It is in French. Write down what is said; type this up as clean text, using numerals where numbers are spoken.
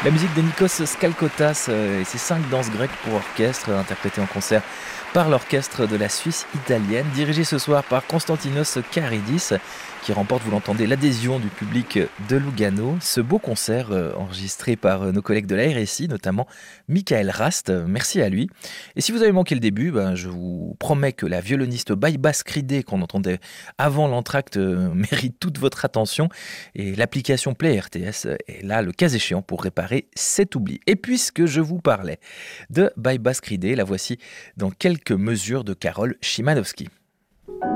La musique de Nikos Skalkotas et ses 5 danses grecques pour orchestre, interprétées en concert par l'orchestre de la Suisse italienne, dirigé ce soir par Konstantinos Karidis, qui remporte, vous l'entendez, l'adhésion du public de Lugano. Ce beau concert enregistré par nos collègues de la RSI, notamment Michael Rast, merci à lui. Et si vous avez manqué le début, je vous promets que la violoniste Baïba Skridé, qu'on entendait avant l'entracte, mérite toute votre attention. Et l'application Play RTS est là, le cas échéant, pour réparer cet oubli. Et puisque je vous parlais de Baïba Skridé, la voici dans quelques mesures de Karol Szymanowski.